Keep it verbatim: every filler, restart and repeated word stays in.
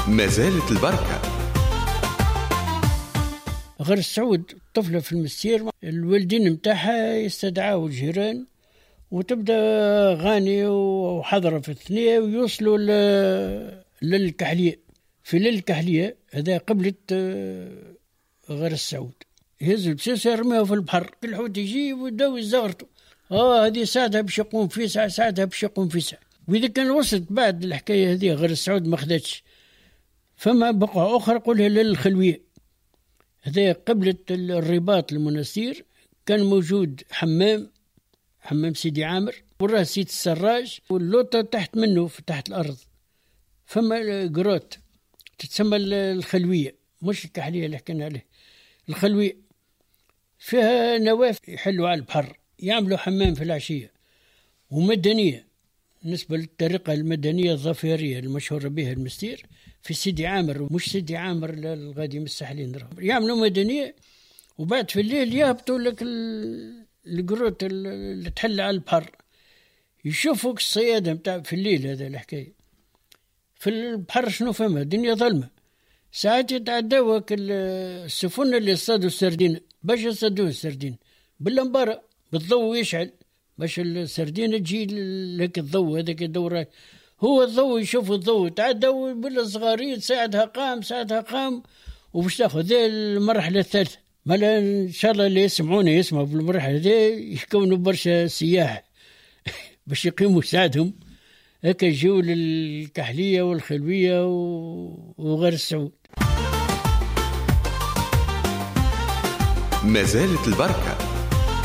ما زالت البركة. غير السعود طفلة في المستير، الوالدين متاعها يستدعاو الجيران وتبدأ غاني وحضرة في الثنية ويوصلوا للكحلية. في للكحلية هذا قبلت غير السعود يهزوا البسيس يرميها في البحر، كل حوت يجي ويبداو يزغرطوا. اه هذه ساعتها باش يقوم في ساعة، ساعتها باش يقوم في ساعة. وإذا كان وصلت بعد الحكاية هذه غير السعود ما خدتش، فما بقى أخرى قولها للخلوية. هذا قبلة الرباط المنستير كان موجود حمام، حمام سيدي عامر، وراه سيد السراج، واللوطة تحت منه في تحت الأرض فما قروت تتسمى الخلوية، مش الكحلية اللي حكينا عليه. الخلوية فيها نواف يحلوا على البحر، يعملوا حمام في العشية، ومدنية بالنسبة للطريقة المدنية الظفيرية المشهورة بها المستير في سيدي عامر، ومش سيدي عامر الغادي من الساحلين، يعملوا مدنية. وبعد في الليل يهبطوا لك القروت اللي تحل على البحر، يشوفوك الصيادة متاع في الليل. هذا الحكاية في البحر شنو فما الدنيا ظلمة، ساعات يتعداوك السفن اللي يصطادوا السردين، باش يصطادوه السردين باللمبارة بالضوء يشعل باش السردينة تجي لك الضوء هذاك يدور هو الضوء، يشوف الضوء تعداو بالصغارين، ساعتها قام ساعتها قام وباش تاخذ المرحلة الثالثة. مالا ان شاء الله اللي يسمعونا يسمعوا بالمرحلة هذه يكونوا برشا سياح باش يقيموا ساعدهم هكا يجيو للكحلية والخلوية وغير السعود. ما زالت البركة.